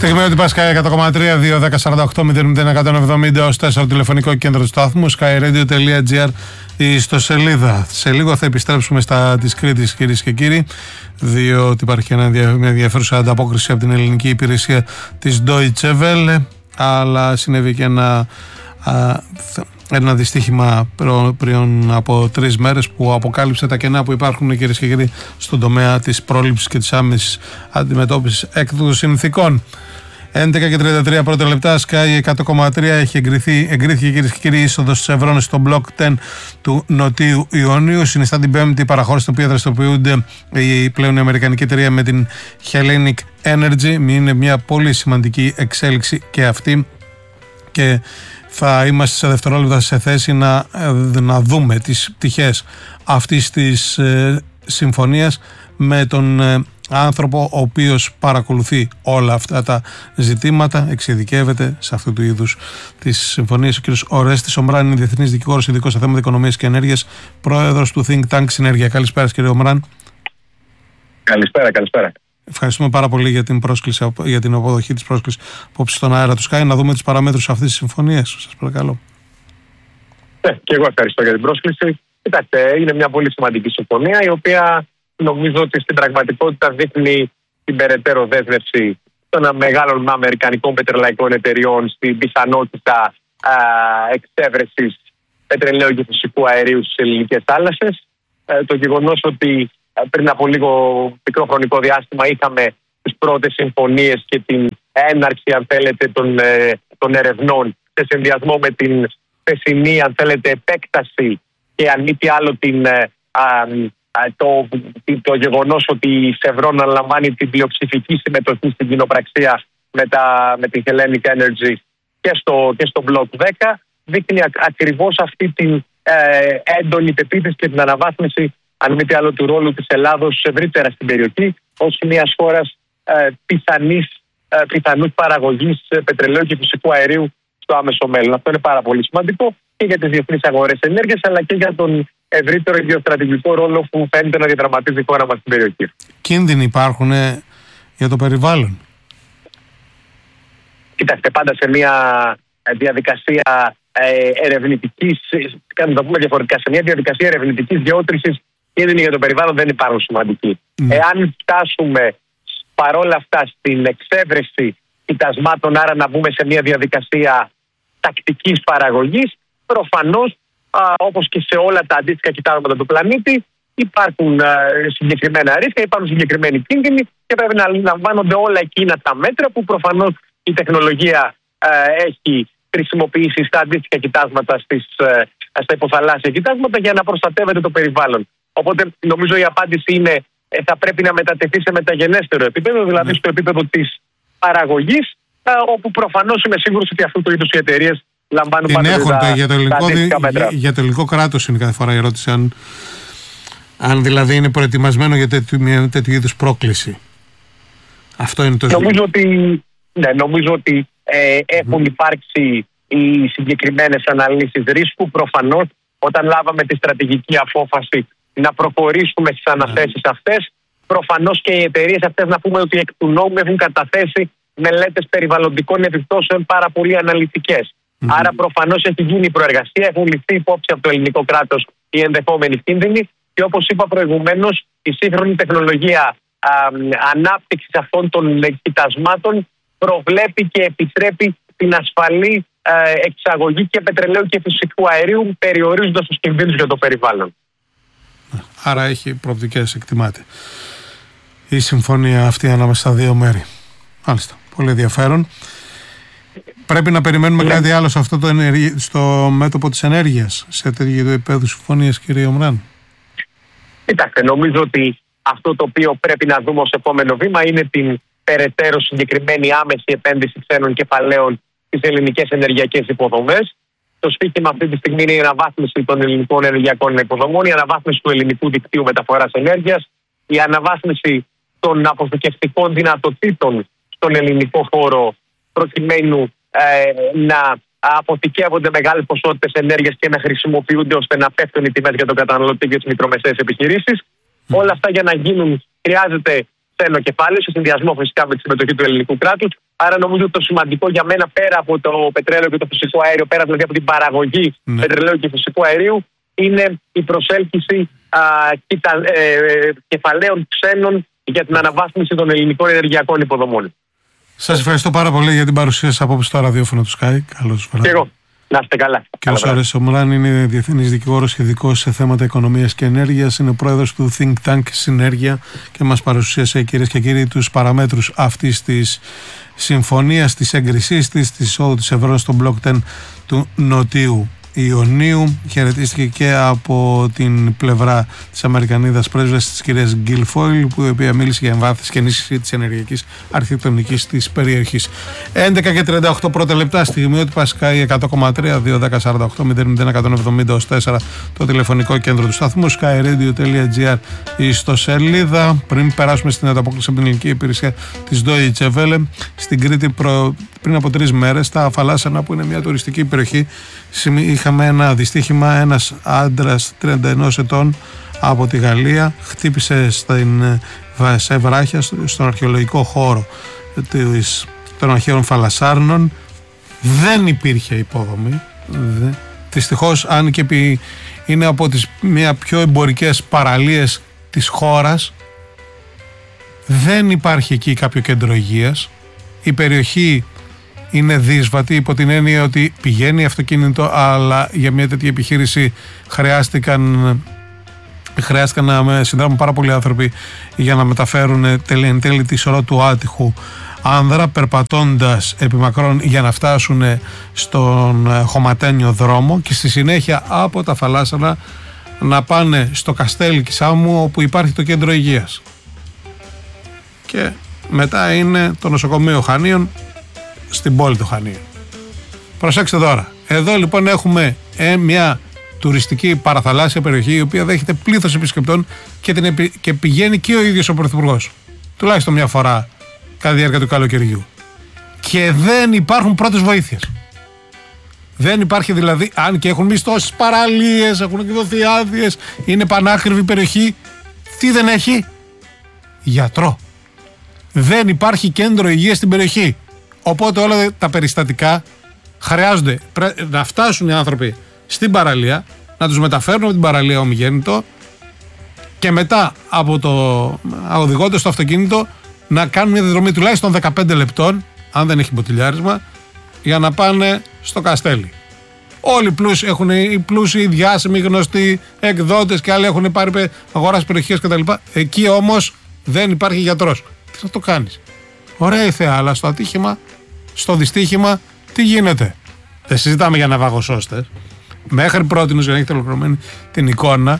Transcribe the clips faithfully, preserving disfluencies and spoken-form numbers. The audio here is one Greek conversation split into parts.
Στιγμή ότι Sky εκατό κόμμα τρία, δύο δέκα σαράντα οκτώ μηδέν μηδέν εκατόν εβδομήντα ως τέσσερα τηλεφωνικό κέντρο του σταθμού skyradio τελεία gr, η ιστοσελίδα. Σε λίγο θα επιστρέψουμε στα της Κρήτης, κυρίες και κύριοι, διότι υπάρχει μια ενδιαφέρουσα ανταπόκριση από την ελληνική υπηρεσία της Deutsche Welle, αλλά συνέβη και ένα, α, ένα δυστύχημα πριν από τρεις μέρες που αποκάλυψε τα κενά που υπάρχουν, κυρίες και κύριοι, στον τομέα της πρόληψης και της άμεσης αντιμετώπισης έκτακτων συνθηκών. έντεκα και τριάντα τρία πρώτα λεπτά, Sky εκατό κόμμα τρία έχει εγκριθεί, εγκρίθηκε, κυρίες και κύριοι, είσοδος της Ευρώνης στο Block δέκα του Νοτίου Ιωνίου. Συνιστά την πέμπτη παραχώρηση, στην οποία δραστηριοποιούνται η πλέον η αμερικανική εταιρεία με την Hellenic Energy. Είναι μια πολύ σημαντική εξέλιξη και αυτή, και θα είμαστε σε δευτερόλεπτα σε θέση να, να δούμε τις πτυχές αυτής της ε, συμφωνίας με τον ε, άνθρωπο ο οποίος παρακολουθεί όλα αυτά τα ζητήματα, εξειδικεύεται σε αυτού του είδους τις συμφωνίες. Ο κ. Ορέστης Ομράν είναι διεθνής δικηγόρος, ειδικός σε θέματα οικονομίας και ενέργειας, πρόεδρος του Think Tank Συνέργεια. Καλησπέρα, κ. Ομράν. Καλησπέρα, καλησπέρα. Ευχαριστούμε πάρα πολύ για την πρόσκληση, για την αποδοχή της πρόσκλησης απόψε στον αέρα του Sky. Να δούμε τις παραμέτρους αυτής της συμφωνίας. Σας παρακαλώ. Ναι, και εγώ ευχαριστώ για την πρόσκληση. Κοιτάξτε, είναι μια πολύ σημαντική συμφωνία, η οποία νομίζω ότι στην πραγματικότητα δείχνει την περαιτέρω δέσμευση των μεγάλων αμερικανικών πετρελαϊκών εταιριών στην πιθανότητα εξέβρεσης πετρελαίου και φυσικού αερίου στις ελληνικές θάλασσες. Ε, το γεγονός ότι πριν από λίγο μικρό χρονικό διάστημα είχαμε τις πρώτες συμφωνίες και την έναρξη, αν θέλετε, των, ε, των ερευνών σε συνδυασμό με την θεσινή, αν θέλετε, επέκταση και αν μη τι άλλο την, ε, α, α, το, το γεγονός ότι η Chevron αναλαμβάνει την πλειοψηφική συμμετοχή στην κοινοπραξία με, τα, με την Hellenic Energy και στο, και στο Block δέκα, δείχνει α, ακριβώς αυτή την ε, έντονη πεποίθηση και την αναβάθμιση, αν μη τι άλλο, του ρόλου της Ελλάδος ευρύτερα στην περιοχή ως μιας χώρας ε, πιθανής, ε, πιθανούς παραγωγής πετρελαίου και φυσικού αερίου στο άμεσο μέλλον. Αυτό είναι πάρα πολύ σημαντικό και για τις διεθνείς αγορές ενέργειας, αλλά και για τον ευρύτερο γεωστρατηγικό ρόλο που φαίνεται να διαδραματίζει η χώρα μας στην περιοχή. Κίνδυνοι υπάρχουν ε, για το περιβάλλον? Κοιτάξτε, πάντα σε μια διαδικασία ε, ερευνητικής, κάνουμε να πούμε διαφορετικά, σε μια διαδικασία ερευνητικής γεώτρησης, κίνδυνοι για το περιβάλλον δεν υπάρχουν σημαντικοί. Mm. Εάν φτάσουμε παρόλα αυτά στην εξέβρεση κοιτασμάτων, άρα να μπούμε σε μια διαδικασία τακτικής παραγωγής, προφανώς, α, όπως και σε όλα τα αντίστοιχα κοιτάσματα του πλανήτη, υπάρχουν α, συγκεκριμένα ρίσκα, υπάρχουν συγκεκριμένοι κίνδυνοι και πρέπει να λαμβάνονται όλα εκείνα τα μέτρα που προφανώς η τεχνολογία α, έχει χρησιμοποιήσει στα αντίστοιχα κοιτάσματα, στις, α, στα υποθαλάσσια κοιτάσματα, για να προστατεύεται το περιβάλλον. Οπότε νομίζω η απάντηση είναι ε, θα πρέπει να μετατεθεί σε μεταγενέστερο επίπεδο, δηλαδή mm. στο επίπεδο της παραγωγής, α, όπου προφανώς είμαι σίγουρος ότι αυτού του είδους οι εταιρείες λαμβάνουν πάντα τα, για το ελληνικό, τα δι, μέτρα. Για, για το ελληνικό κράτος είναι κάθε φορά η ερώτηση, αν, αν δηλαδή είναι προετοιμασμένο για τέτοιου, μια τέτοιου είδους πρόκληση. Αυτό είναι το ζήτημα. Νομίζω ότι, ναι, νομίζω ότι ε, έχουν mm. υπάρξει οι συγκεκριμένες αναλύσεις ρίσκου. Προφανώς, όταν λάβαμε τη στρατηγική απόφαση να προχωρήσουμε στις αναθέσεις yeah. αυτές, προφανώς και οι εταιρείες αυτές, να πούμε ότι εκ του νόμου έχουν καταθέσει μελέτες περιβαλλοντικών επιπτώσεων πάρα πολύ αναλυτικές. Mm-hmm. Άρα προφανώς έχει γίνει η προεργασία, έχουν ληφθεί υπόψη από το ελληνικό κράτος οι ενδεχόμενοι κίνδυνοι και, όπως είπα προηγουμένως, η σύγχρονη τεχνολογία α, ανάπτυξης αυτών των κοιτασμάτων προβλέπει και επιτρέπει την ασφαλή α, εξαγωγή και πετρελαίου και φυσικού αερίου, περιορίζοντας τους κινδύνους για το περιβάλλον. Άρα έχει προοπτικές, εκτιμάται, η συμφωνία αυτή ανάμεσα στα δύο μέρη. Μάλιστα, πολύ ενδιαφέρον. Πρέπει να περιμένουμε yeah. κάτι άλλο σε αυτό το ενεργει... στο μέτωπο της ενέργειας, σε τέτοιου επίπεδου συμφωνίες, κύριε Ομράν? Κοιτάξτε, νομίζω ότι αυτό το οποίο πρέπει να δούμε ως επόμενο βήμα είναι την περαιτέρω συγκεκριμένη άμεση επένδυση ξένων κεφαλαίων στις ελληνικές ενεργειακές υποδομές. Το στίχημα αυτή τη στιγμή είναι η αναβάθμιση των ελληνικών ενεργειακών υποδομών, η αναβάθμιση του ελληνικού δικτύου μεταφοράς ενέργειας, η αναβάθμιση των αποθηκευτικών δυνατοτήτων στον ελληνικό χώρο, προκειμένου ε, να αποθηκεύονται μεγάλες ποσότητες ενέργειας και να χρησιμοποιούνται ώστε να πέφτουν οι τιμές για τον καταναλωτή και τις μικρομεσαίες επιχειρήσεις. Mm. Όλα αυτά για να γίνουν χρειάζεται ξένο κεφάλαιο, σε συνδυασμό φυσικά με τη συμμετοχή του ελληνικού κράτους. Άρα νομίζω ότι το σημαντικό για μένα, πέρα από το πετρέλαιο και το φυσικό αέριο, πέρα δηλαδή από την παραγωγή ναι. πετρελαίου και φυσικού αερίου, είναι η προσέλκυση α, κοίτα, ε, κεφαλαίων ξένων για την αναβάθμιση των ελληνικών ενεργειακών υποδομών. Σας ευχαριστώ πάρα πολύ για την παρουσία σας απόψε στο ραδιόφωνο του Sky. Καλώς βράδυ. Και εγώ. Να είστε καλά. Και ο Σάρες Σομράν είναι διεθνής δικηγόρος και ειδικός σε θέματα οικονομίας και ενέργειας. Είναι πρόεδρος του Think Tank Συνέργεια και μας παρουσίασε, κυρίες και κύριοι, τους παραμέτρους αυτής της συμφωνίας, της έγκρισής της, της εισόδου της Ευρώπης στο μπλοκ δέκα του Νοτίου Ιωνίου. Χαιρετίστηκε και από την πλευρά της Αμερικανίδας πρέσβης της κυρίας Γκίλφοιλ, που η οποία μίλησε για εμβάθυνση και ενίσχυση της ενεργειακής αρχιτεκτονικής της περιοχής. έντεκα και τριάντα οκτώ πρώτα λεπτά, στιγμιότυπα Sky εκατό κόμμα τρία, δύο δέκα σαράντα οκτώ μηδέν μηδέν εκατόν εβδομήντα τέσσερα το τηλεφωνικό κέντρο του σταθμού, skyradio.gr η ιστοσελίδα. Πριν περάσουμε στην ανταπόκριση από την ελληνική υπηρεσία της Deutsche Welle, στην Κρήτη προ... πριν από τρεις μέρες, στα Αφαλάσσανα, που είναι μια τουριστική περιοχή, είχαμε ένα δυστύχημα. Ένας άντρας τριάντα ενός ετών από τη Γαλλία χτύπησε στην, σε βράχια στον αρχαιολογικό χώρο των αρχαίων Φαλασσάρνων. Δεν υπήρχε υπόδομη. Δυστυχώς, αν και είναι από τις μια πιο εμπορικές παραλίες της χώρας, δεν υπάρχει εκεί κάποιο κέντρο υγείας. Η περιοχή είναι δύσβατη υπό την έννοια ότι πηγαίνει αυτοκίνητο, αλλά για μια τέτοια επιχείρηση χρειάστηκαν, χρειάστηκαν να συνδράμουν πάρα πολλοί άνθρωποι για να μεταφέρουν εν τέλει τη σωρό του άτυχου άνδρα, περπατώντας επιμακρών για να φτάσουν στον χωματένιο δρόμο και στη συνέχεια από τα Φαλάσσανα να πάνε στο Καστέλι Κισάμου, όπου υπάρχει το κέντρο υγείας. Και μετά είναι το νοσοκομείο Χανίων στην πόλη του Χανίων. Προσέξτε τώρα. Εδώ λοιπόν έχουμε ε, μια τουριστική παραθαλάσσια περιοχή, η οποία δέχεται πλήθος επισκεπτών και, την επι... και πηγαίνει και ο ίδιος ο Πρωθυπουργός. Τουλάχιστον μια φορά κατά τη διάρκεια του καλοκαιριού. Και δεν υπάρχουν πρώτες βοήθειες. Δεν υπάρχει δηλαδή, αν και έχουν μπει τόσες παραλίες, έχουν και δοθεί άδειες, είναι πανάκριβη περιοχή. Τι δεν έχει? Γιατρό. Δεν υπάρχει κέντρο υγείας στην περιοχή. Οπότε όλα τα περιστατικά χρειάζονται να φτάσουν οι άνθρωποι στην παραλία, να τους μεταφέρουν από την παραλία ομιγέννητο και μετά από το οδηγώντας στο αυτοκίνητο να κάνουν μια διαδρομή τουλάχιστον δεκαπέντε λεπτών, αν δεν έχει μποτιλιάρισμα, για να πάνε στο Καστέλι. Όλοι οι πλούσιοι έχουν, οι πλούσιοι, οι διάσημοι, γνωστοί, εκδότες και άλλοι έχουν πάρει αγοράσει περιοχές κτλ. Εκεί όμως δεν υπάρχει γιατρός. Τι θα το κάνεις? Ωραία η θέα, αλλά στο ατύχημα, στο δυστύχημα, τι γίνεται? Δεν συζητάμε για ναυαγοσώστες. Μέχρι πρότινος, για να έχετε ολοκληρωμένη την εικόνα,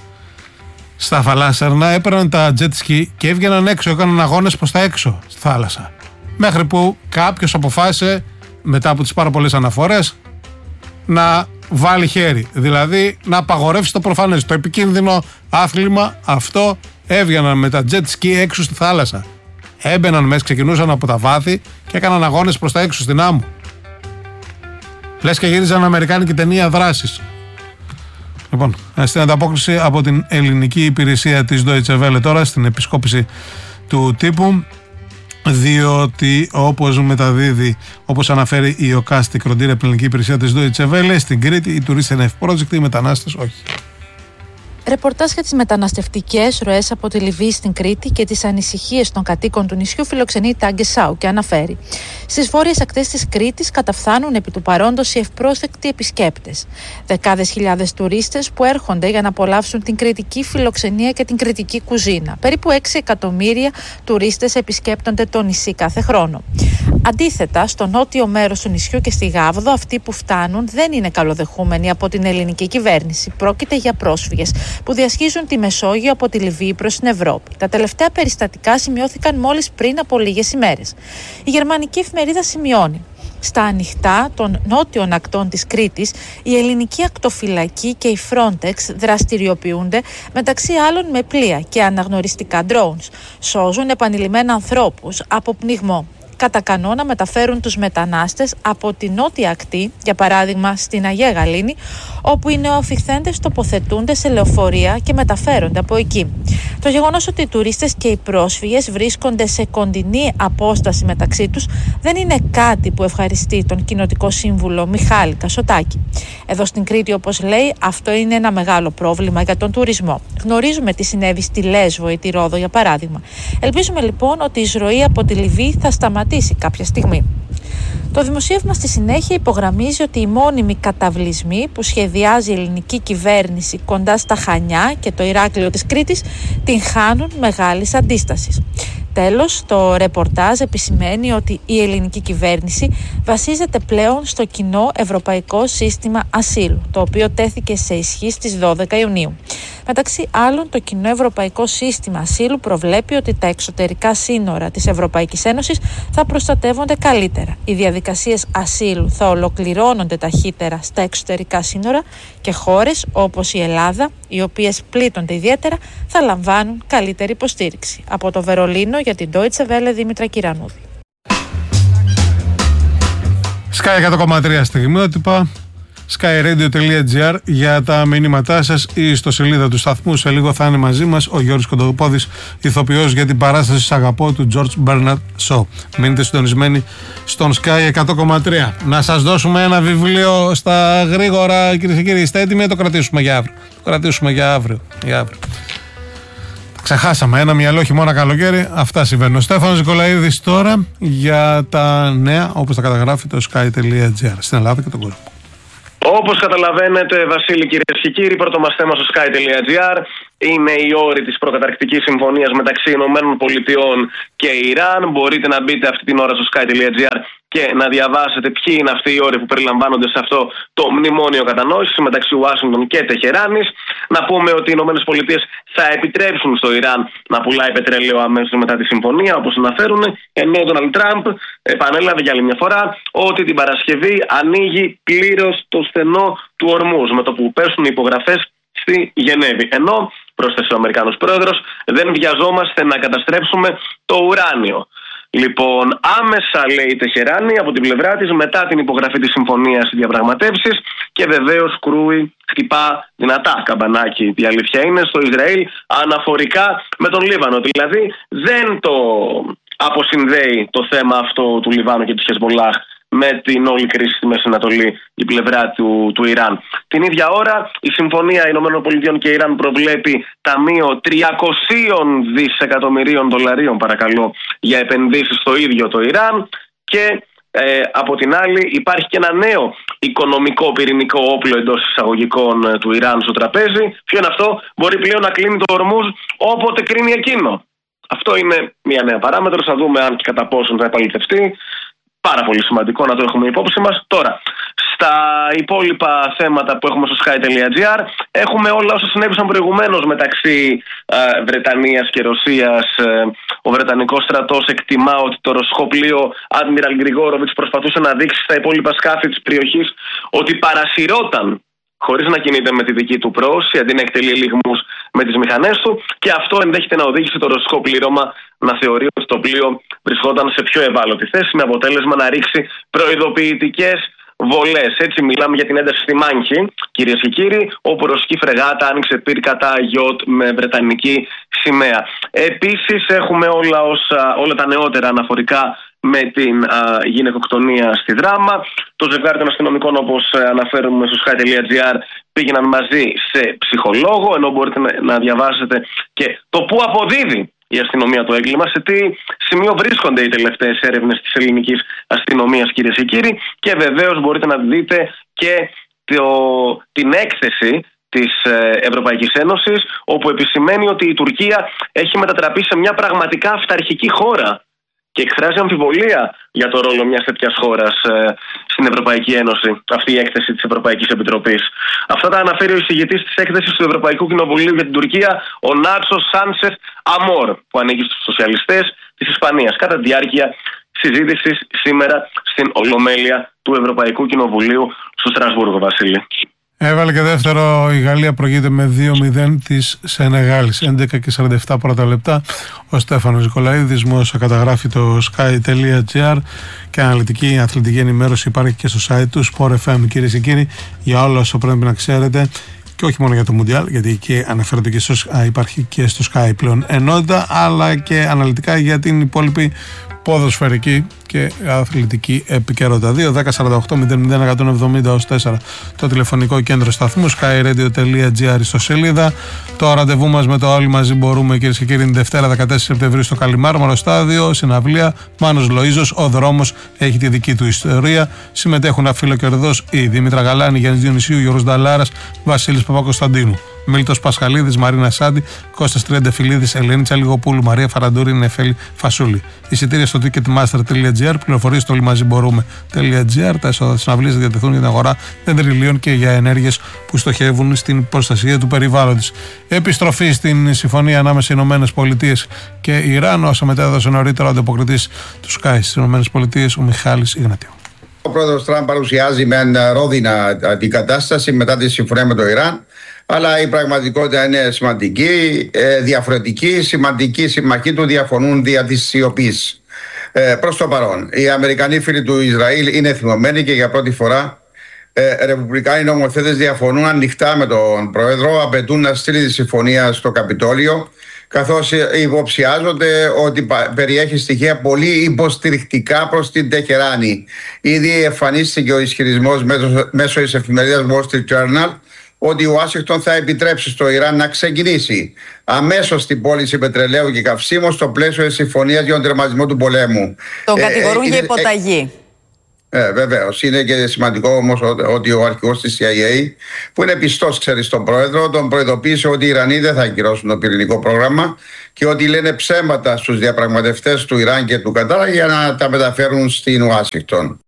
στα Φαλάσσαρνα έπαιρναν τα jet ski και έβγαιναν έξω, έκαναν αγώνες προς τα έξω στη θάλασσα. Μέχρι που κάποιος αποφάσισε, μετά από τις πάρα πολλές αναφορές, να βάλει χέρι. Δηλαδή να απαγορεύσει το προφανές, το επικίνδυνο άθλημα αυτό. Έβγαιναν με τα jet ski έξω στη θάλασσα. Έμπαιναν μέσα, ξεκινούσαν από τα βάθη και έκαναν αγώνες προς τα έξω στην άμμο. Λες και γύριζαν αμερικάνικη ταινία δράσης. Λοιπόν, στην ανταπόκριση από την ελληνική υπηρεσία της Deutsche Welle τώρα, στην επισκόπηση του τύπου, διότι όπως μεταδίδει, όπως αναφέρει η ΟΚΑΣΤ, η κροντήρια από την ελληνική υπηρεσία της Deutsche Welle, στην Κρήτη οι τουρίστες είναι ευπρόσδεκτοι, οι μετανάστες όχι. Ρεπορτάζ για τις μεταναστευτικές ροές από τη Λιβύη στην Κρήτη και τις ανησυχίες των κατοίκων του νησιού φιλοξενεί η Τάγκε Σάου και αναφέρει: στις βόρειες ακτές της Κρήτης καταφθάνουν επί του παρόντος οι ευπρόσδεκτοι επισκέπτες. Δεκάδες χιλιάδες τουρίστες που έρχονται για να απολαύσουν την κρητική φιλοξενία και την κρητική κουζίνα. Περίπου έξι εκατομμύρια τουρίστες επισκέπτονται το νησί κάθε χρόνο. Αντίθετα, στο νότιο μέρος του νησιού και στη Γάβδο, αυτοί που φτάνουν δεν είναι καλοδεχούμενοι από την ελληνική κυβέρνηση. Πρόκειται για πρόσφυγες που διασχίζουν τη Μεσόγειο από τη Λιβύη προς την Ευρώπη. Τα τελευταία περιστατικά σημειώθηκαν μόλις πριν από λίγες ημέρες. Η γερμανική εφημερίδα σημειώνει: στα ανοιχτά των νότιων ακτών της Κρήτης, η ελληνική ακτοφυλακή και η Frontex δραστηριοποιούνται μεταξύ άλλων με πλοία και αναγνωριστικά drones. Σώζουν επανειλημμένα ανθρώπους από πνιγμό. κατά κανόνα μεταφέρουν τους μετανάστες από την νότια ακτή, για παράδειγμα στην Αγία Γαλήνη, όπου οι νεοαφιχθέντες τοποθετούνται σε λεωφορεία και μεταφέρονται από εκεί. Το γεγονός ότι οι τουρίστες και οι πρόσφυγες βρίσκονται σε κοντινή απόσταση μεταξύ τους δεν είναι κάτι που ευχαριστεί τον κοινοτικό σύμβουλο Μιχάλη Κασοτάκη. Εδώ στην Κρήτη, όπως λέει, αυτό είναι ένα μεγάλο πρόβλημα για τον τουρισμό. Γνωρίζουμε τι συνέβη στη Λέσβο ή τη Ρόδο, για παράδειγμα. Ελπίζουμε λοιπόν ότι η εισρωή από τη Λιβύη θα σταματήσει κάποια στιγμή. Το δημοσίευμα στη συνέχεια υπογραμμίζει ότι οι μόνιμοι καταβλισμοί που σχεδιάζει η ελληνική κυβέρνηση κοντά στα Χανιά και το Ηράκλειο της Κρήτης την χάνουν μεγάλης αντίστασης. Τέλος, το ρεπορτάζ επισημαίνει ότι η ελληνική κυβέρνηση βασίζεται πλέον στο κοινό ευρωπαϊκό σύστημα ασύλου, το οποίο τέθηκε σε ισχύ στις δώδεκα Ιουνίου. Μεταξύ άλλων, το κοινό ευρωπαϊκό σύστημα ασύλου προβλέπει ότι τα εξωτερικά σύνορα της Ευρωπαϊκής Ένωσης θα προστατεύονται καλύτερα. Οι διαδικασίες ασύλου θα ολοκληρώνονται ταχύτερα στα εξωτερικά σύνορα και χώρες όπως η Ελλάδα, οι οποίες πλήττονται ιδιαίτερα, θα λαμβάνουν καλύτερη υποστήριξη. Από το Βερολίνο για την Deutsche Welle, Δήμητρα Κυρανούδη. Sky εκατό κόμμα τρία στιγμιότυπα, skyradio.gr για τα μηνύματά σας ή στο σελίδα του σταθμού. Σε λίγο θα είναι μαζί μας ο Γιώργος Κοντοπόδης, ηθοποιός για την παράσταση «Σ' αγαπώ» του George Bernard Shaw. Μείνετε συντονισμένοι στον Sky εκατό κόμμα τρία. Να σας δώσουμε ένα βιβλίο στα γρήγορα, κυρίες και κύριοι. Είστε έτοιμοι να το κρατήσουμε για αύριο? Το κρατήσουμε για αύριο. Για αύριο. Ξεχάσαμε ένα μυαλό χειμώνα καλοκαίρι. Αυτά συμβαίνουν. Ο Στέφανος Νικολαίδης τώρα για τα νέα, όπως τα καταγράφει το sky.gr στην Ελλάδα και τον κόσμο. Όπως καταλαβαίνετε, Βασίλη, κυρίες και κύριοι, πρώτο μας θέμα στο sky.gr είναι η όρη της προκαταρκτικής συμφωνίας μεταξύ Ηνωμένων Πολιτειών και Ιράν. Μπορείτε να μπείτε αυτή την ώρα στο sky.gr και να διαβάσετε ποιοι είναι αυτοί οι όροι που περιλαμβάνονται σε αυτό το μνημόνιο κατανόησης μεταξύ Ουάσιγκτον και Τεχεράνης. Να πούμε ότι οι Ηνωμένες Πολιτείες θα επιτρέψουν στο Ιράν να πουλάει πετρέλαιο αμέσως μετά τη συμφωνία, όπως αναφέρουν, ενώ ο Ντόναλντ Τραμπ επανέλαβε για άλλη μια φορά ότι την Παρασκευή ανοίγει πλήρως το στενό του Ορμούζ με το που πέσουν οι υπογραφές στη Γενέβη. Ενώ, πρόσθεσε ο Αμερικάνος πρόεδρος, δεν βιαζόμαστε να καταστρέψουμε το ουράνιο. Λοιπόν, άμεσα, λέει η Τεχεράνη από την πλευρά της, μετά την υπογραφή της συμφωνίας στις διαπραγματεύσεις, και βεβαίως κρούει, χτυπά δυνατά καμπανάκι, η αλήθεια είναι, στο Ισραήλ αναφορικά με τον Λίβανο. Δηλαδή δεν το αποσυνδέει το θέμα αυτό του Λιβάνου και της Χεσμολάχ με την όλη κρίση στη Μέση Ανατολή, η πλευρά του, του Ιράν. Την ίδια ώρα η Συμφωνία Ηνωμένων Πολιτειών και Ιράν προβλέπει ταμείο τριακόσια δισεκατομμυρίων δολαρίων, παρακαλώ, για επενδύσεις στο ίδιο το Ιράν, και ε, από την άλλη υπάρχει και ένα νέο οικονομικό πυρηνικό όπλο εντός εισαγωγικών του Ιράν στο τραπέζι. Ποιο είναι αυτό? Μπορεί πλέον να κλείνει το Ορμούζ όποτε κρίνει εκείνο. Αυτό είναι μια νέα παράμετρο. Θα δούμε αν και κατά πόσον θα επαληθευτεί. Πάρα πολύ σημαντικό να το έχουμε υπόψη μας. Τώρα, στα υπόλοιπα θέματα που έχουμε στο sky.gr έχουμε όλα όσα συνέβησαν προηγουμένως μεταξύ ε, Βρετανίας και Ρωσίας. Ε, ο Βρετανικός στρατός εκτιμά ότι το ρωσικό πλοίο Admiral Grigorovic προσπαθούσε να δείξει στα υπόλοιπα σκάφη της περιοχής ότι παρασυρώταν χωρίς να κινείται με τη δική του πρόωση, αντί να εκτελεί ελιγμούς με τις μηχανές του, και αυτό ενδέχεται να οδήγησε το ρωσικό πλήρωμα να θεωρεί ότι το πλοίο βρισκόταν σε πιο ευάλωτη θέση, με αποτέλεσμα να ρίξει προειδοποιητικές βολές. Έτσι, μιλάμε για την ένταση στη Μάνχη, κυρίες και κύριοι, όπου η ρωσική φρεγάτα άνοιξε πυρ κατά γιότ με βρετανική σημαία. Επίσης, έχουμε όλα, όσα, όλα τα νεότερα αναφορικά με την α, γυναικοκτονία στη Δράμα. Το ζευγάρι των αστυνομικών, όπως αναφέρουμε στο sky.gr, πήγαιναν μαζί σε ψυχολόγο, ενώ μπορείτε να, να διαβάσετε και το που αποδίδει η αστυνομία το έγκλημα, σε τι σημείο βρίσκονται οι τελευταίες έρευνες της ελληνικής αστυνομίας, κυρίες και κύριοι, και βεβαίως μπορείτε να δείτε και το, την έκθεση της Ευρωπαϊκής Ένωσης, όπου επισημαίνει ότι η Τουρκία έχει μετατραπεί σε μια πραγματικά αυταρχική χώρα και εκφράζει αμφιβολία για το ρόλο μιας τέτοιας χώρας ε, στην Ευρωπαϊκή Ένωση, αυτή η έκθεση της Ευρωπαϊκής Επιτροπής. Αυτά τα αναφέρει ο εισηγητής της έκθεσης του Ευρωπαϊκού Κοινοβουλίου για την Τουρκία, ο Νάτσο Σάντσεφ Αμόρ, που ανήκει στους σοσιαλιστές της Ισπανίας, κατά τη διάρκεια συζήτησης σήμερα στην Ολομέλεια του Ευρωπαϊκού Κοινοβουλίου στο Στρασβούργο, Βασίλη. Έβαλε και δεύτερο η Γαλλία, προηγείται με δύο μηδέν της Σενεγάλης. έντεκα και σαράντα επτά πρώτα λεπτά. Ο Στέφανος Νικολαίδης μου όσα καταγράφει το sky.gr και αναλυτική αθλητική ενημέρωση υπάρχει και στο site του Sport εφ εμ, κυρίες και κύριοι, για όλα όσα πρέπει να ξέρετε. Και όχι μόνο για το Μουντιάλ, γιατί εκεί αναφέρεται και στο, α, υπάρχει και στο Sky πλέον ενότητα, αλλά και αναλυτικά για την υπόλοιπη ποδοσφαιρική και αθλητική επικαιρότητα. δύο δέκα σαράντα οκτώ μηδέν μηδέν εκατόν εβδομήντα ως τέσσερα το τηλεφωνικό κέντρο σταθμού, skyradio.gr στο σελίδα. Το ραντεβού μας με το Όλοι Μαζί Μπορούμε, κυρίες και κύριοι, είναι Δευτέρα δεκατέσσερις Σεπτεμβρίου στο Καλιμάρμαρο Στάδιο, συναυλία Μάνος Λοΐζος, ο δρόμος έχει τη δική του ιστορία. Συμμετέχουν αφιλοκερδός η Δήμητρα Γαλάνη, Γιάννης Διονυσίου, Γιώργος Νταλάρας, Βασίλης Παπακοσταντίνου, Μίλτος Πασχαλίδης, Μαρίνα Σάντι, Κώστας Τριαντεφυλλίδης, Ελένη Τσαλιγοπούλου, Μαρία Φαραντούρη, Νεφέλη Φασούλη. Εισιτήρια στο ticketmaster.gr, πληροφορίες στο olymaziboroούμε.gr. Τα έσοδα της συναυλίας θα διατεθούν για την αγορά δεντριλίων και για ενέργειες που στοχεύουν στην προστασία του περιβάλλοντος. Επιστροφή στην συμφωνία ανάμεσα Ηνωμένες Πολιτείες και Ιράν, όσα μετέδωσε νωρίτερα ο ανταποκριτής του Sky στις Ηνωμένες Πολιτείες, ο Μιχάλης Ιγνατίου. Ο πρόεδρος Τραμπ παρουσιάζει με ρόδινα την κατάσταση μετά τη συμφωνία με το Ιράν, αλλά η πραγματικότητα είναι σημαντική, διαφορετική, σημαντική. Συμμαχοί του διαφωνούν δια της σιωπής. Προς το παρόν, οι Αμερικανοί φίλοι του Ισραήλ είναι θυμωμένοι και για πρώτη φορά ε, ρεπουμπλικάνοι νομοθέτες διαφωνούν ανοιχτά με τον πρόεδρο, απαιτούν να στείλει τη συμφωνία στο Καπιτόλιο, καθώς υποψιάζονται ότι περιέχει στοιχεία πολύ υποστηρικτικά προς την Τεχεράνη. Ήδη εμφανίστηκε ο ισχυρισμός μέσω της εφημερίδας Wall Street Journal ότι η Ουάσιγκτον θα επιτρέψει στο Ιράν να ξεκινήσει αμέσως την πώληση πετρελαίου και καυσίμων στο πλαίσιο της συμφωνίας για τον τερματισμό του πολέμου. Τον κατηγορούν ε, ε, για υποταγή. Ε, ε, βεβαίως. Είναι και σημαντικό όμως ότι ο αρχηγός της σι άι έι, που είναι πιστός, ξέρει, στον πρόεδρο, τον προειδοποίησε ότι οι Ιρανοί δεν θα ακυρώσουν το πυρηνικό πρόγραμμα και ότι λένε ψέματα στους διαπραγματευτές του Ιράν και του Κατάρ για να τα μεταφέρουν στην Ουάσιγκτον.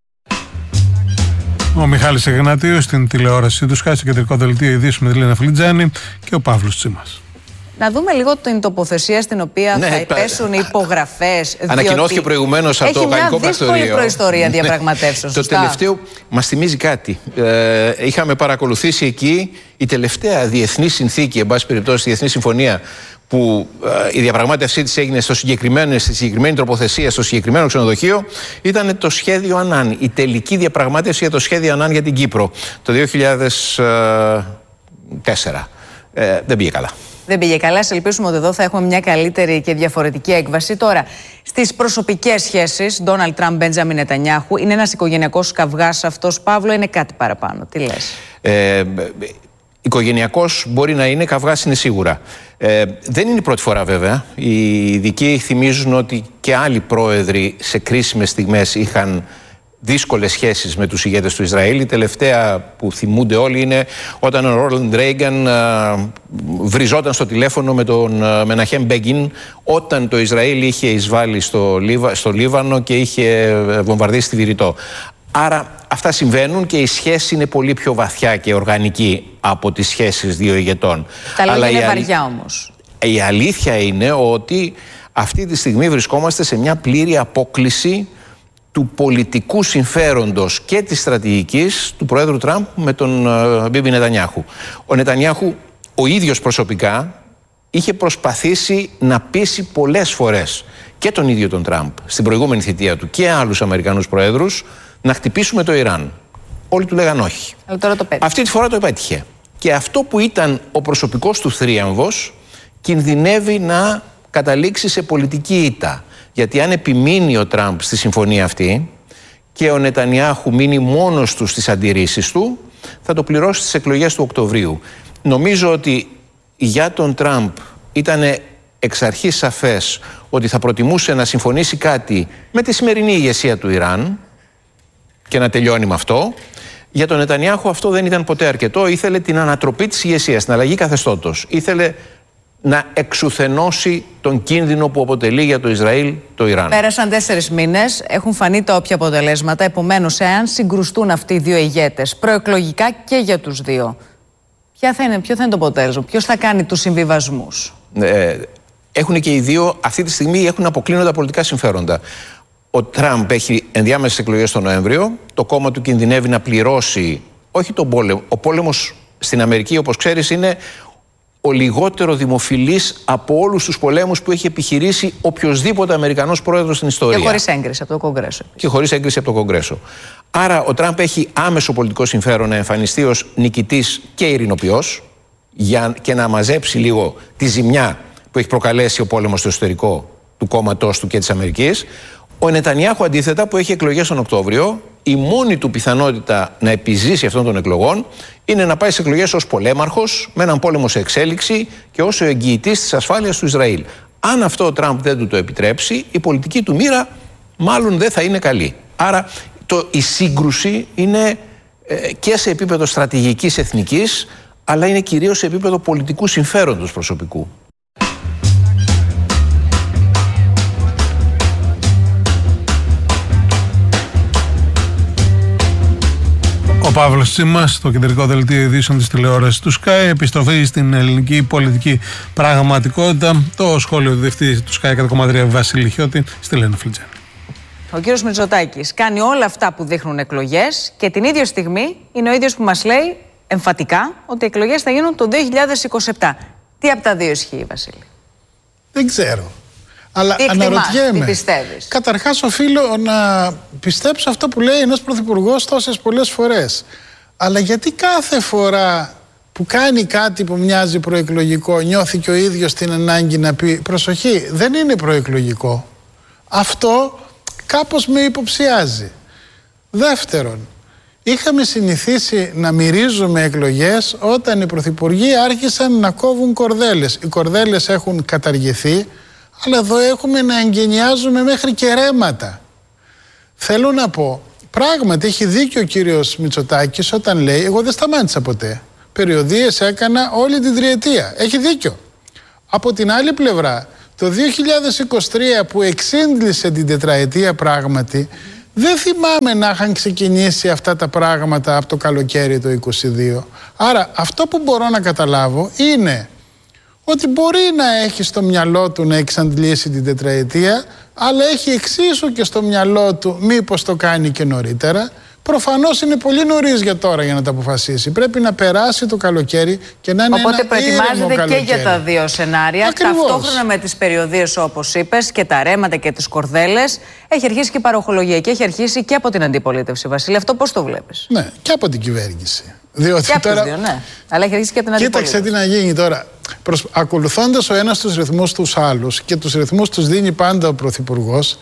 Ο Μιχάλης Ιγνατίου στην τηλεόραση του Sky, στο κεντρικό δελτίο ειδήσεων με τη Λένα Φλιτζάνη και ο Παύλος Τσίμας. Να δούμε λίγο την τοποθεσία στην οποία ναι, θα πέσουν οι υπογραφές. Ανακοινώθηκε προηγουμένως από το Γαλλικό Πρακτορείο. Έχει μια δύσκολη προϊστορία διαπραγματεύσεων. Το τελευταίο μας θυμίζει κάτι. Ε, είχαμε παρακολουθήσει εκεί η τελευταία διεθνή συνθήκη, εν πάση περιπτώσει, διεθνή συμφωνία, που ε, η διαπραγμάτευσή της έγινε στο συγκεκριμένο, στη συγκεκριμένη τοποθεσία, στο συγκεκριμένο ξενοδοχείο, ήταν το σχέδιο Ανάν. Η τελική διαπραγμάτευση για το σχέδιο Ανάν για την Κύπρο το δύο χιλιάδες τέσσερα. Ε, δεν πήγε καλά. Δεν πήγε καλά. Σε ελπίσουμε ότι εδώ θα έχουμε μια καλύτερη και διαφορετική έκβαση. Τώρα, στις προσωπικές σχέσεις, Ντόναλντ Τραμπ, Μπέντζαμιν Νετανιάχου, είναι ένας οικογενειακός καυγάς αυτός, Παύλο, είναι κάτι παραπάνω? Τι λες? Ε, Οικογενειακός μπορεί να είναι, καυγάς είναι σίγουρα. Ε, δεν είναι η πρώτη φορά βέβαια. Οι ειδικοί θυμίζουν ότι και άλλοι πρόεδροι σε κρίσιμες στιγμές είχαν δύσκολες σχέσεις με τους ηγέτες του Ισραήλ. Η τελευταία που θυμούνται όλοι είναι όταν ο Ρόναλντ Ρέιγκαν βριζόταν στο τηλέφωνο με τον Μεναχέμ Μπέγκιν όταν το Ισραήλ είχε εισβάλει στο, Λίβα, στο Λίβανο και είχε βομβαρδίσει τη Βηρητό. Άρα αυτά συμβαίνουν και η σχέση είναι πολύ πιο βαθιά και οργανική από τις σχέσεις δύο ηγετών. Τα λόγια είναι βαριά όμως. Η αλήθεια είναι ότι αυτή τη στιγμή βρισκόμαστε σε μια πλήρη απόκλιση του πολιτικού συμφέροντος και της στρατηγικής του Προέδρου Τραμπ με τον Μπίμπι Νετανιάχου. Ο Νετανιάχου ο ίδιος προσωπικά είχε προσπαθήσει να πείσει πολλές φορές και τον ίδιο τον Τραμπ στην προηγούμενη θητεία του και άλλους Αμερικανούς Προέδρους να χτυπήσουμε το Ιράν. Όλοι του λέγαν όχι. Αλλά τώρα το πέτυχε. Αυτή τη φορά το επέτυχε. Και αυτό που ήταν ο προσωπικός του θρίαμβος κινδυνεύει να καταλήξει σε πολιτική ήττα. Γιατί αν επιμείνει ο Τραμπ στη συμφωνία αυτή και ο Νετανιάχου μείνει μόνος του στις αντιρρήσεις του, θα το πληρώσει στις εκλογές του Οκτωβρίου. Νομίζω ότι για τον Τραμπ ήταν εξ αρχής σαφές ότι θα προτιμούσε να συμφωνήσει κάτι με τη σημερινή ηγεσία του Ιράν και να τελειώνει με αυτό. Για τον Νετανιάχου αυτό δεν ήταν ποτέ αρκετό. Ήθελε την ανατροπή της ηγεσίας, την αλλαγή καθεστώτος. Ήθελε να εξουθενώσει τον κίνδυνο που αποτελεί για το Ισραήλ το Ιράν. Πέρασαν τέσσερις μήνες, έχουν φανεί τα όποια αποτελέσματα. Επομένως, εάν συγκρουστούν αυτοί οι δύο ηγέτες, προεκλογικά και για τους δύο, ποια θα είναι, ποιο θα είναι το αποτέλεσμα, ποιος θα κάνει τους συμβιβασμούς? Ε, έχουν και οι δύο, αυτή τη στιγμή έχουν αποκλίνοντα πολιτικά συμφέροντα. Ο Τραμπ έχει ενδιάμεσες εκλογές τον Νοέμβριο. Το κόμμα του κινδυνεύει να πληρώσει, όχι τον πόλεμο. Ο πόλεμος στην Αμερική, όπως ξέρεις, είναι ο λιγότερο δημοφιλής από όλους τους πολέμους που έχει επιχειρήσει οποιοσδήποτε Αμερικανός πρόεδρος στην ιστορία. Και χωρίς έγκριση από το Κογκρέσο. Και χωρίς έγκριση από το Κογκρέσο. Άρα ο Τραμπ έχει άμεσο πολιτικό συμφέρον να εμφανιστεί ως νικητής και ειρηνοποιός για και να μαζέψει λίγο τη ζημιά που έχει προκαλέσει ο πόλεμος στο εσωτερικό του κόμματός του και της Αμερικής. Ο Νετανιάχου, αντίθετα, που έχει εκλογές τον Οκτώβριο, η μόνη του πιθανότητα να επιζήσει αυτών των εκλογών είναι να πάει σε εκλογές ως πολέμαρχος, με έναν πόλεμο σε εξέλιξη και ως ο εγγυητής της ασφάλειας του Ισραήλ. Αν αυτό ο Τραμπ δεν του το επιτρέψει, η πολιτική του μοίρα μάλλον δεν θα είναι καλή. Άρα το, η σύγκρουση είναι ε, και σε επίπεδο στρατηγικής εθνικής, αλλά είναι κυρίως σε επίπεδο πολιτικού συμφέροντος προσωπικού. Ο Παύλος Τσίμας, στο κεντρικό δελτίο ειδήσεων της τηλεόρασης του Sky. Επιστροφή στην ελληνική πολιτική πραγματικότητα. Το σχόλιο του διευθυντή του Sky εκατό κόμμα τρία Βασίλη Χιώτη στη Λένα Φλιτζάνη. Ο κύριος Μητσοτάκης κάνει όλα αυτά που δείχνουν εκλογές και την ίδια στιγμή είναι ο ίδιος που μας λέει εμφατικά ότι οι εκλογές θα γίνουν το δύο χιλιάδες είκοσι επτά. Τι από τα δύο ισχύει, Βασίλη? Δεν ξέρω. Αλλά τι εκτιμάς, αναρωτιέμαι. Τι πιστεύεις? Καταρχάς, οφείλω να πιστέψω αυτό που λέει ένας πρωθυπουργός τόσες πολλές φορές. Αλλά γιατί κάθε φορά που κάνει κάτι που μοιάζει προεκλογικό, νιώθει και ο ίδιος την ανάγκη να πει προσοχή, δεν είναι προεκλογικό? Αυτό κάπως με υποψιάζει. Δεύτερον, είχαμε συνηθίσει να μυρίζουμε εκλογές όταν οι πρωθυπουργοί άρχισαν να κόβουν κορδέλες. Οι κορδέλες έχουν καταργηθεί, αλλά εδώ έχουμε να εγκαινιάζουμε μέχρι και ρέματα. Θέλω να πω, πράγματι έχει δίκιο ο κύριος Μητσοτάκης όταν λέει εγώ δεν σταμάτησα ποτέ. Περιοδίες έκανα όλη την τριετία. Έχει δίκιο. Από την άλλη πλευρά, το δύο χιλιάδες είκοσι τρία που εξύντλησε την τετραετία πράγματι, δεν θυμάμαι να είχαν ξεκινήσει αυτά τα πράγματα από το καλοκαίρι το είκοσι δύο. Άρα αυτό που μπορώ να καταλάβω είναι ότι μπορεί να έχει στο μυαλό του να εξαντλήσει την τετραετία, αλλά έχει εξίσου και στο μυαλό του μήπως το κάνει και νωρίτερα. Προφανώς είναι πολύ νωρίς για τώρα για να τα αποφασίσει. Πρέπει να περάσει το καλοκαίρι και να είναι Οπότε ένα ήρεμο καλοκαίρι. Οπότε προετοιμάζεται και για τα δύο σενάρια. Ακριβώς. Ταυτόχρονα με τις περιοδίες όπως είπες και τα ρέματα και τις κορδέλες. Έχει αρχίσει και η παροχολογία και έχει αρχίσει και από την αντιπολίτευση. Βασίλη, αυτό πώς το βλέπεις? Ναι, και από την κυβέρνηση. Διότι και από τώρα... τους δύο, ναι. Αλλά έχει αρχίσει και από την αντιπολίτευση. Κοίταξε τι να γίνει τώρα. Προσ... Ακολουθώντας ο ένας τους ρυθμούς τους άλλους και τους ρυθμούς τους δίνει πάντα ο Πρωθυπουργός,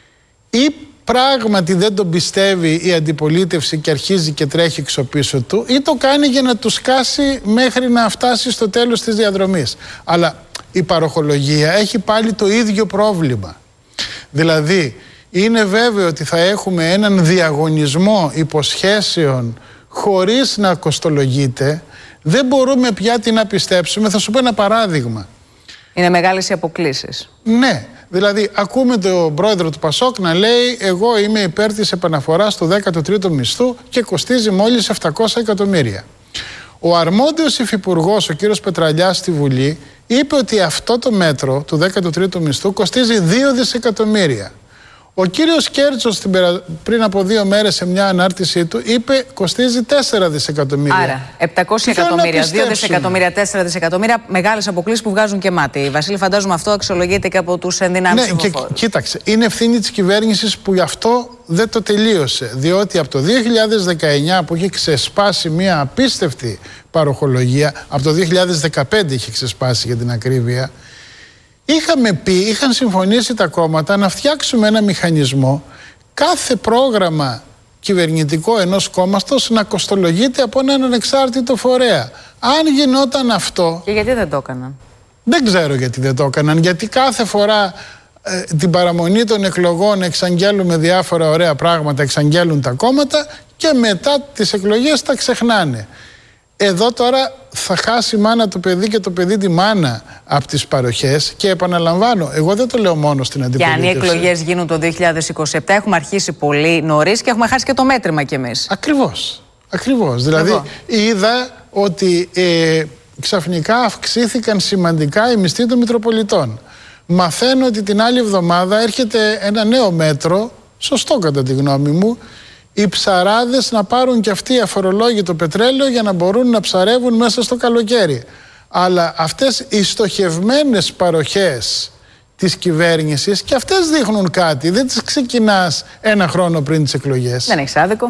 ή πράγματι δεν τον πιστεύει η αντιπολίτευση και αρχίζει και τρέχει εξωπίσω του, ή το κάνει για να του σκάσει μέχρι να φτάσει στο τέλος της διαδρομής. Αλλά η παροχολογία έχει πάλι το ίδιο πρόβλημα. Δηλαδή είναι βέβαιο ότι θα έχουμε έναν διαγωνισμό υποσχέσεων χωρίς να κοστολογείται. Δεν μπορούμε πια τι να πιστέψουμε. Θα σου πω ένα παράδειγμα. Είναι μεγάλες οι αποκλίσεις. Ναι. Δηλαδή, ακούμε τον πρόεδρο του Πασόκ να λέει εγώ είμαι υπέρ της επαναφοράς του δέκατου τρίτου μισθού και κοστίζει μόλις επτακόσια εκατομμύρια. Ο αρμόδιος υφυπουργός, ο κύριος Πετραλιάς στη Βουλή, είπε ότι αυτό το μέτρο του δέκατου τρίτου μισθού κοστίζει δύο δισεκατομμύρια. Ο κύριος Κέρτσος πριν από δύο μέρες σε μια ανάρτησή του είπε κοστίζει τέσσερα δισεκατομμύρια. Άρα επτακόσια εκατομμύρια, δύο δισεκατομμύρια, τέσσερα δισεκατομμύρια, μεγάλες αποκλίσεις που βγάζουν και μάτι. Βασίλη, φαντάζομαι αυτό αξιολογείται και από τους ενδυνάμεις ψηφοφόρους. Ναι, κοίταξε, είναι ευθύνη της κυβέρνησης που γι' αυτό δεν το τελείωσε. Διότι από το δύο χιλιάδες δεκαεννιά που είχε ξεσπάσει μια απίστευτη παροχολογία, από το δύο χιλιάδες δεκαπέντε είχε ξεσπάσει για την ακρίβεια, είχαμε πει, είχαν συμφωνήσει τα κόμματα να φτιάξουμε ένα μηχανισμό κάθε πρόγραμμα κυβερνητικό ενός κόμματος να κοστολογείται από έναν ανεξάρτητο φορέα. Αν γινόταν αυτό... Και γιατί δεν το έκαναν? Δεν ξέρω γιατί δεν το έκαναν. Γιατί κάθε φορά ε, την παραμονή των εκλογών εξαγγέλουμε διάφορα ωραία πράγματα, εξαγγέλουν τα κόμματα και μετά τις εκλογές τα ξεχνάνε. Εδώ τώρα θα χάσει η μάνα το παιδί και το παιδί τη μάνα από τις παροχές και επαναλαμβάνω, εγώ δεν το λέω μόνο στην αντιπολίτευση. Και αν οι εκλογές γίνουν το δύο χιλιάδες είκοσι επτά έχουμε αρχίσει πολύ νωρίς και έχουμε χάσει και το μέτρημα κι εμείς. Ακριβώς, ακριβώς. Δηλαδή εγώ είδα ότι ε, ξαφνικά αυξήθηκαν σημαντικά οι μισθοί των Μητροπολιτών. Μαθαίνω ότι την άλλη εβδομάδα έρχεται ένα νέο μέτρο, σωστό κατά τη γνώμη μου, οι ψαράδες να πάρουν και αυτοί αφορολόγητο πετρέλαιο για να μπορούν να ψαρεύουν μέσα στο καλοκαίρι. Αλλά αυτές οι στοχευμένες παροχές της κυβέρνησης και αυτές δείχνουν κάτι. Δεν τις ξεκινάς ένα χρόνο πριν τις εκλογές. Δεν έχεις άδικο.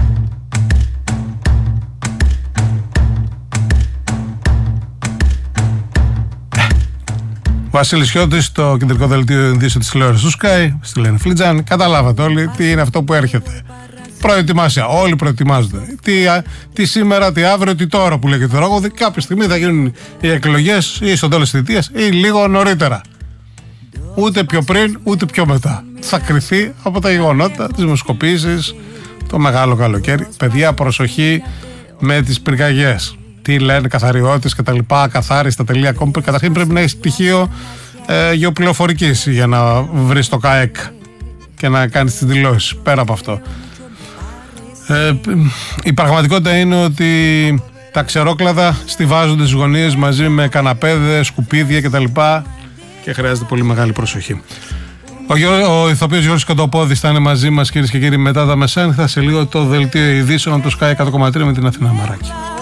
Ο Βασίλης Χιώτης στο κεντρικό δελτίο ειδήσεων της τηλεόρασης του Sky, στη λένε Φλίτζαν. Καταλάβατε όλοι τι είναι αυτό που έρχεται. Προετοιμασία. Όλοι προετοιμάζονται. Τι, τι σήμερα, τι αύριο, τι τώρα που λέγεται το ρόγο. Κάποια στιγμή θα γίνουν οι εκλογές ή στο τέλος της θητείας ή λίγο νωρίτερα. Ούτε πιο πριν, ούτε πιο μετά. Θα κριθεί από τα γεγονότα, τις δημοσκοπήσεις, το μεγάλο καλοκαίρι. Παιδιά, προσοχή με τις πυρκαγιές. Τι λένε καθαριότητες και τα λοιπά, καθάριστα τελεία κομ. Καταρχήν πρέπει να έχει στοιχείο ε, γεωπληροφορικής για να βρεις το ΚΑΕΚ και να κάνεις τις δηλώσεις. Πέρα από αυτό. Ε, η πραγματικότητα είναι ότι τα ξερόκλαδα στιβάζονται στις γωνίες μαζί με καναπέδες, σκουπίδια κτλ. Και χρειάζεται πολύ μεγάλη προσοχή. Ο, Γιώ, ο ηθοποιός Γιώργος Κοντοπόδης θα είναι μαζί μας, κυρίες και κύριοι, μετά τα μεσάνυχτα. Σε λίγο το δελτίο ειδήσεων από το Sky εκατό κόμμα τρία με την Αθηνά Μαράκη.